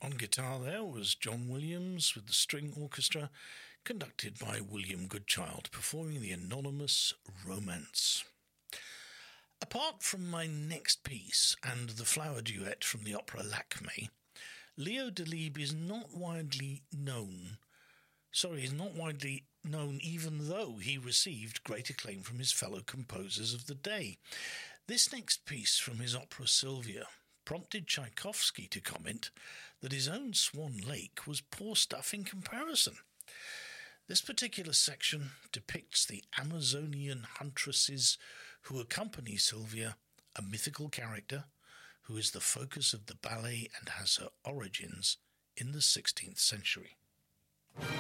On guitar there was John Williams with the string orchestra, conducted by William Goodchild, performing the anonymous Romance. Apart from my next piece and the flower duet from the opera Lakme, Leo Delibes is not widely known even though he received great acclaim from his fellow composers of the day. This next piece from his opera Sylvia prompted Tchaikovsky to comment that his own Swan Lake was poor stuff in comparison. This particular section depicts the Amazonian huntresses who accompany Sylvia, a mythical character who is the focus of the ballet and has her origins in the 16th century.